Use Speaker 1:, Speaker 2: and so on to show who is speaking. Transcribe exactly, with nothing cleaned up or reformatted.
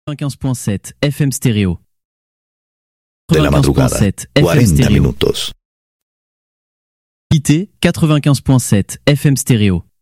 Speaker 1: quatre-vingt-quinze point sept F M stéréo.
Speaker 2: De la madrugada, cuarenta minutos.
Speaker 1: quatre-vingt-quinze point sept F M stéréo.